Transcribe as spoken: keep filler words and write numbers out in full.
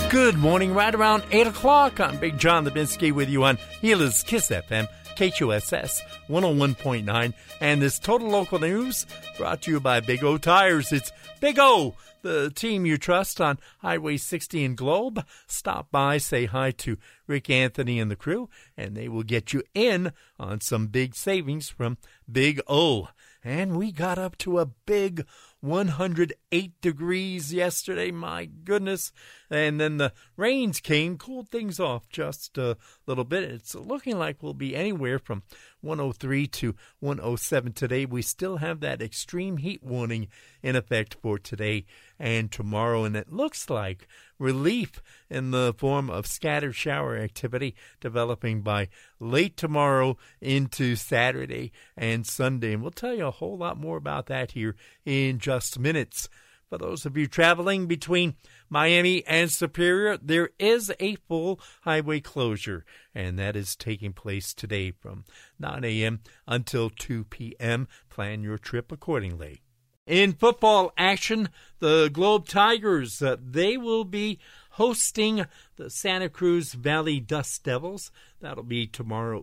Good morning, right around eight o'clock. I'm Big John Lebinsky with you on Gila's Kiss F M, K Q S S one oh one point nine. And this Total Local News brought to you by Big O Tires. It's Big O, the team you trust on Highway sixty in Globe. Stop by, say hi to Rick Anthony and the crew, and they will get you in on some big savings from Big O. And we got up to a big one hundred eight degrees yesterday, my goodness. And then the rains came, cooled things off just a little bit. It's looking like we'll be anywhere from one oh three to one oh seven today. We still have that extreme heat warning in effect for today and tomorrow. And it looks like relief in the form of scattered shower activity developing by late tomorrow into Saturday and Sunday. And we'll tell you a whole lot more about that here in just minutes. For those of you traveling between Miami and Superior, there is a full highway closure, and that is taking place today from nine a.m. until two p.m. Plan your trip accordingly. In football action, the Globe Tigers, uh, they will be hosting the Santa Cruz Valley Dust Devils. That'll be tomorrow